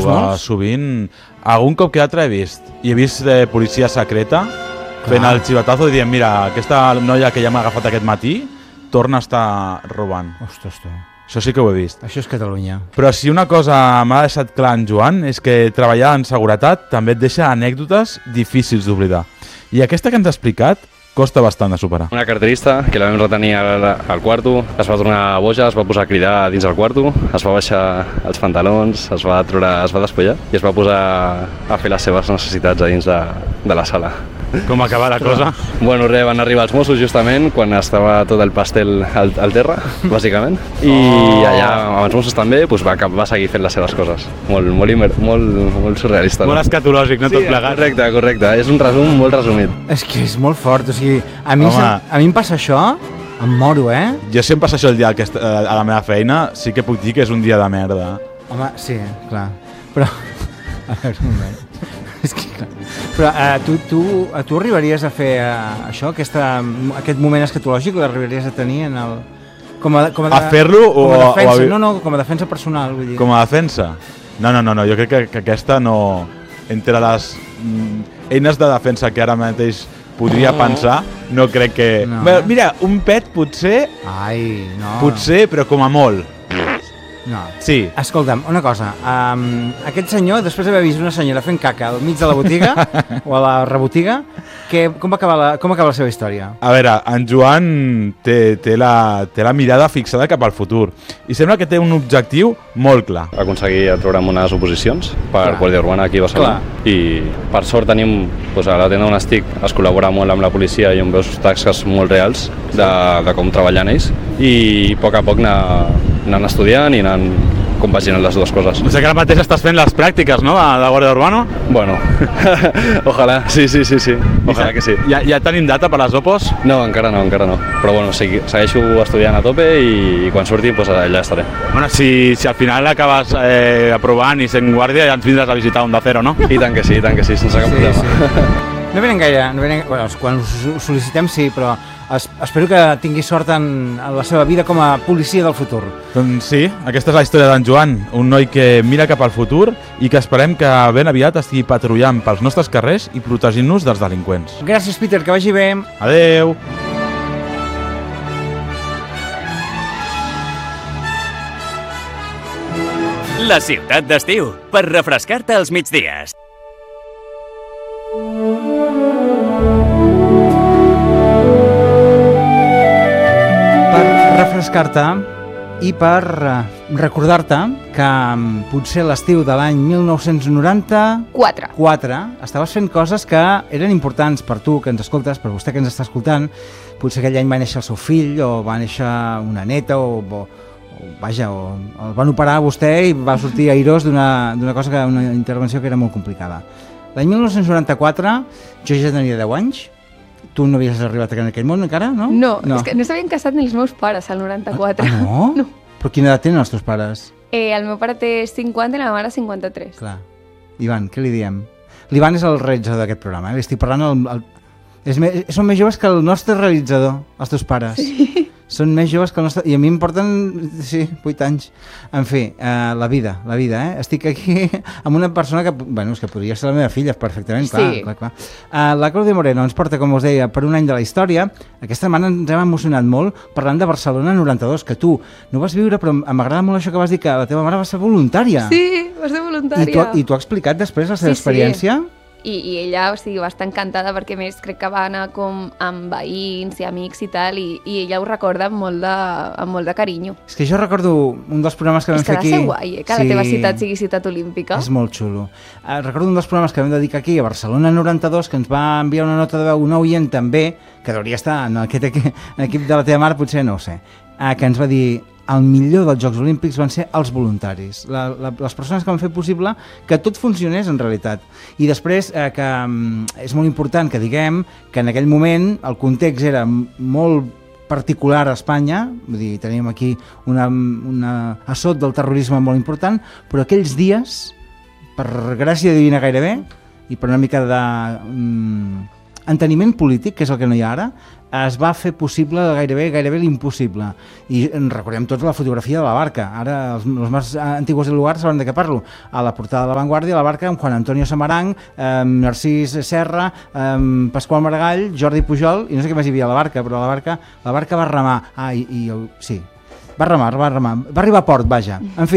sovint. Algun cop que altre he vist. I he vist policia secreta fent el xivatazo i dient, mira, aquesta noia que ja m'ha agafat aquest matí torna a estar robant. Ostres, tu. Això sí que ho he vist. Això és Catalunya. Però si una cosa m'ha deixat clar en Joan és que treballar en seguretat també et deixa anècdotes difícils d'oblidar. I aquesta que ens ha explicat costa bastant de superar. Una carterista que la vam retenir al quarto, es va tornar boja, es va posar a cridar dins del quarto, es va baixar els pantalons, es va despullar i es va posar a fer les seves necessitats a dins de la sala. Com acaba la cosa? Bueno, van arribar els Mossos justament quan estava tot el pastel al terra, bàsicament, i allà amb els Mossos també va seguir fent les seves coses. Molt surrealista. Molt escatològic, no? Tot plegat. Correcte. És un resum molt resumit. És que és molt fort, o sigui, a mi em passa això, em moro, Jo si em passa això el dia a la meva feina, sí que puc dir que és un dia de merda. Home, sí, clar, però... A veure, un moment. És que, clar. Però tu arribaries a fer això, aquest moment escatològic, l'arribaries a tenir en el... A fer-lo o... No, com a defensa personal, vull dir. Com a defensa? No, jo crec que aquesta no... Entre les eines de defensa que ara mateix podria pensar, no crec que... No. Mira, un pet potser... Ai, no. Potser, però com a molt. No. Sí. Escolta'm, una cosa. Aquest senyor, després d'haver vist una senyora fent caca al mig de la botiga, o a la rebotiga, com va acabar la seva història? A veure, en Joan té la mirada fixada cap al futur i sembla que té un objectiu molt clar. Aconseguir treure'm unes oposicions per Guàrdia Urbana aquí a Barcelona i per sort tenim, a la tenda on estic, es col·labora molt amb la policia i on veus tasques molt reals de com treballen ells i a poc anant estudiant i anant compaginant les dues coses. O sigui que ara mateix estàs fent les pràctiques, no?, de Guàrdia Urbana? Bueno, ojalà, sí. Ojalà que sí. Ja tenim data per les opos? No, encara no. Però bueno, segueixo estudiant a tope i quan surti allà estaré. Bueno, si al final acabes aprovant i sent guàrdia ja ens vindràs a visitar Onda Cero, no? I tant que sí, sense cap problema. Sí. No venen gaire, bueno, quan ho sol·licitem sí, però espero que tingui sort en la seva vida com a policia del futur. Doncs sí, aquesta és la història d'en Joan, un noi que mira cap al futur i que esperem que ben aviat estigui patrullant pels nostres carrers i protegint-nos dels delinqüents. Gràcies, Peter, que vagi bé. Adeu! La ciutat d'estiu, per refrescar-te als migdies. Refrescar-te i per recordar-te que potser l'estiu de l'any 1994 estaves fent coses que eren importants per tu que ens escoltes, per vostè que ens està escoltant. Potser aquell any va néixer el seu fill o va néixer una neta o el van operar a vostè i va sortir airós d'una intervenció que era molt complicada. L'any 1994 jo ja tenia 10 anys. Tu no havies arribat en aquell món encara, no? No, és que no s'havien casat ni els meus pares al 94. No? No. Però quina edat tenen els teus pares? El meu pare té 50 i la meva mare 53. Clar. Ivan, què li diem? L'Ivan és el realitzador d'aquest programa, Li estic parlant... Són més joves que el nostre realitzador, els teus pares. Sí. Són més joves que el nostre... I a mi em porten, 8 anys. En fi, la vida, Estic aquí amb una persona que, és que podria ser la meva filla perfectament, clar. La Clàudia Moreno ens porta, com us deia, per un any de la història. Aquesta setmana ens hem emocionat molt parlant de Barcelona 92, que tu no vas viure, però m'agrada molt això que vas dir, que la teva mare va ser voluntària. Sí, va ser voluntària. I tu has explicat després la seva experiència? Sí. I ella, va estar encantada perquè més crec que va anar com amb veïns i amics i tal, i ella ho recorda amb molt de carinyo. És que jo recordo un dels programes que vam fer aquí... És que ha de ser guai, que la teva ciutat sigui ciutat olímpica. És molt xulo. Recordo un dels programes que vam dedicar aquí a Barcelona 92, que ens va enviar una nota de veu un oient també, que hauria estar en aquest equip de la teva mare, potser no ho sé, que ens va dir... El millor dels Jocs Olímpics van ser els voluntaris, les persones que van fer possible que tot funcionés en realitat. I després que és molt important que diguem que en aquell moment el context era molt particular a Espanya, vull dir, teníem aquí una assot del terrorisme molt important, però aquells dies, per gràcia divina gairebé, i per una mica de enteniment polític, que és el que no hi ha ara, es va fer possible gairebé l'impossible. I recordem tots la fotografia de la barca. Ara els més antiguos del lugar saben de què parlo. A la portada de La Vanguardia, la barca amb Juan Antonio Samarang, Narcís Serra, Pasqual Maragall, Jordi Pujol, i no sé què més hi havia a la barca, però la barca va remar. Sí, va remar, va arribar a port, vaja. En fi,